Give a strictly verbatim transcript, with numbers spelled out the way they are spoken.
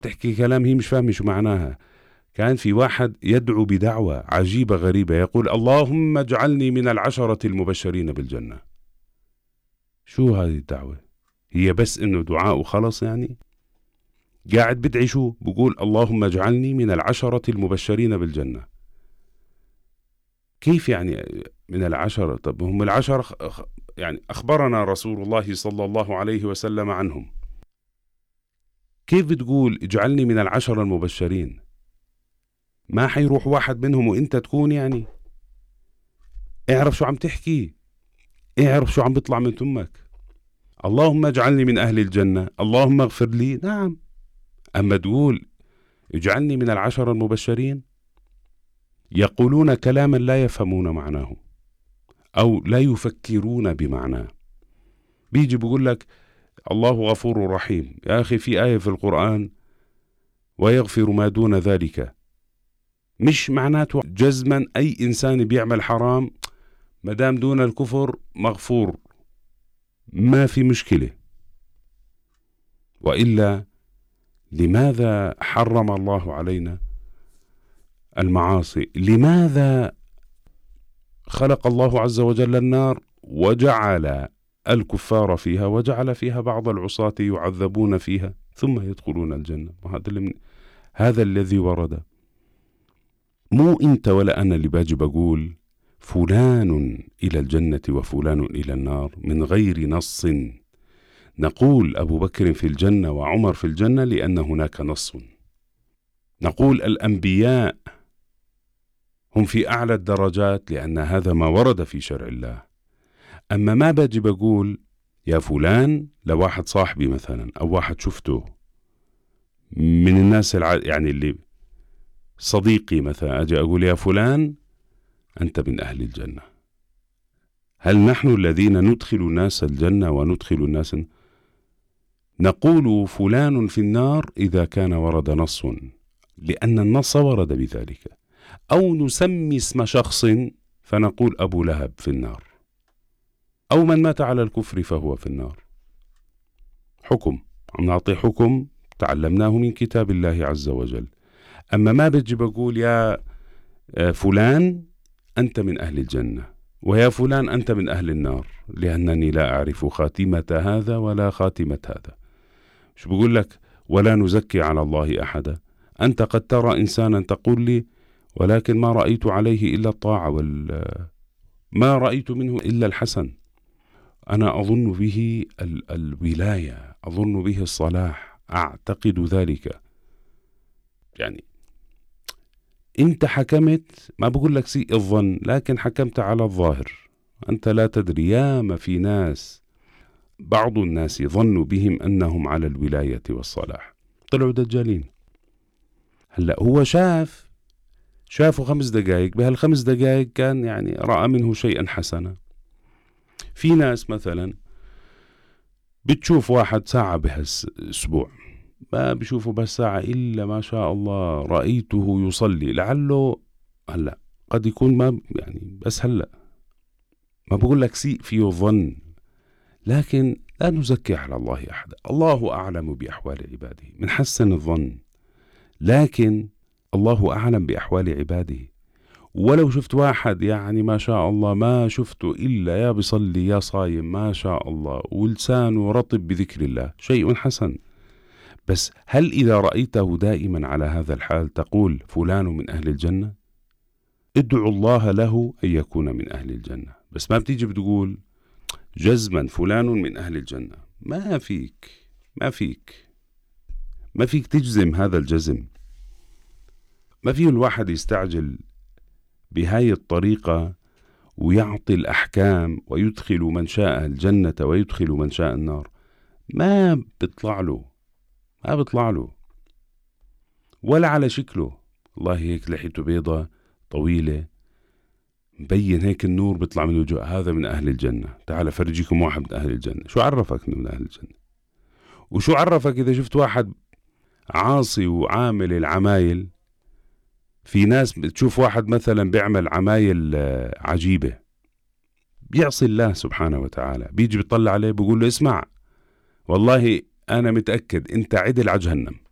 تحكي كلام هي مش فاهمة شو معناها. كان في واحد يدعو بدعوة عجيبة غريبة، يقول اللهم اجعلني من العشرة المبشرين بالجنة. شو هذه الدعوة؟ هي بس إنه دعاء وخلص يعني؟ قاعد بدعي شو؟ بقول اللهم اجعلني من العشرة المبشرين بالجنة. كيف يعني من العشرة؟ طب هم العشرة يعني أخبرنا رسول الله صلى الله عليه وسلم عنهم، كيف بتقول اجعلني من العشرة المبشرين؟ ما حيروح واحد منهم وانت تكون يعني؟ اعرف شو عم تحكي، اعرف شو عم بيطلع من تمك. اللهم اجعلني من أهل الجنة، اللهم اغفر لي، نعم. أما تقول اجعلني من العشرة المبشرين، يقولون كلاما لا يفهمون معناه أو لا يفكرون بمعناه. بيجي بيقول لك الله غفور رحيم. يا أخي في آية في القرآن ويغفر ما دون ذلك، مش معناته جزما أي إنسان بيعمل حرام مدام دون الكفر مغفور، ما في مشكلة. وإلا لماذا حرم الله علينا المعاصي؟ لماذا خلق الله عز وجل النار وجعل الكفار فيها وجعل فيها بعض العصاة يعذبون فيها ثم يدخلون الجنة؟ هذا هذا الذي ورد. مو انت ولا انا اللي باجي بقول فلان الى الجنة وفلان الى النار من غير نص. نقول ابو بكر في الجنة وعمر في الجنة لان هناك نص. نقول الانبياء هم في اعلى الدرجات لان هذا ما ورد في شرع الله. اما ما باجي بقول يا فلان لواحد صاحبي مثلا او واحد شفته من الناس الع... يعني اللي صديقي مثلا، أجي أقول يا فلان أنت من أهل الجنة. هل نحن الذين ندخل الناس الجنة وندخل الناس؟ نقول فلان في النار إذا كان ورد نص لأن النص ورد بذلك، أو نسمي اسم شخص فنقول أبو لهب في النار، أو من مات على الكفر فهو في النار. حكم، عم نعطي حكم تعلمناه من كتاب الله عز وجل. أما ما بجي بقول يا فلان أنت من أهل الجنة ويا فلان أنت من أهل النار لأنني لا أعرف خاتمة هذا ولا خاتمة هذا. مش بقول لك ولا نزكي على الله أحدا. أنت قد ترى إنسانا تقول لي ولكن ما رأيت عليه إلا الطاعة وال ما رأيت منه إلا الحسن. أنا أظن به ال... الولاية، أظن به الصلاح، أعتقد ذلك. يعني أنت حكمت، ما بقول لك سيء الظن، لكن حكمت على الظاهر. أنت لا تدري ياما في ناس بعض الناس ظنوا بهم أنهم على الولاية والصلاح طلعوا دجالين. هلأ هو شاف شافوا خمس دقائق، بهالخمس دقائق كان يعني رأى منه شيئا حسنا. في ناس مثلا بتشوف واحد ساعة بهالأسبوع ما بيشوفوا بس ساعة إلا ما شاء الله رأيته يصلي، لعله هلأ قد يكون ما يعني بس هلأ ما بقول لك سيء فيه ظن، لكن لا نزكي على الله أحد. الله أعلم بأحوال عباده، من حسن الظن، لكن الله أعلم بأحوال عباده. ولو شفت واحد يعني ما شاء الله ما شفته إلا يا بيصلي يا صايم ما شاء الله ولسانه رطب بذكر الله، شيء حسن. بس هل إذا رأيته دائما على هذا الحال تقول فلان من أهل الجنة؟ ادعو الله له أن يكون من أهل الجنة، بس ما بتيجي بتقول جزما فلان من أهل الجنة. ما فيك ما فيك ما فيك تجزم هذا الجزم. ما فيه الواحد يستعجل بهاي الطريقة ويعطي الأحكام ويدخل من شاء الجنة ويدخل من شاء النار. ما بيطلع له ما بيطلع له ولا على شكله. والله هيك لحيته بيضة طويلة مبين هيك النور بيطلع من وجهه، هذا من أهل الجنة. تعال فرجيكم واحد من أهل الجنة. شو عرفك من أهل الجنة؟ وشو عرفك إذا شفت واحد عاصي وعامل العمايل؟ في ناس بتشوف واحد مثلا بيعمل عمايل عجيبة بيعصي الله سبحانه وتعالى، بيجي بيطلع عليه بيقول له اسمع والله أنا متأكد أنت عدل على جهنم.